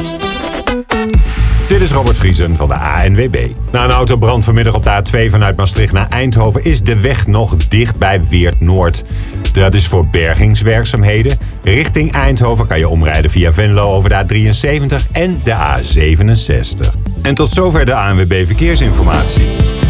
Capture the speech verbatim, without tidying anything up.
Dit is Robert Vriesen van de A N W B. Na een autobrand vanmiddag op de A twee vanuit Maastricht naar Eindhoven is de weg nog dicht bij Weert Noord. Dat is voor bergingswerkzaamheden. Richting Eindhoven kan je omrijden via Venlo over de A drieënzeventig en de A zevenenzestig. En tot zover de A N W B Verkeersinformatie.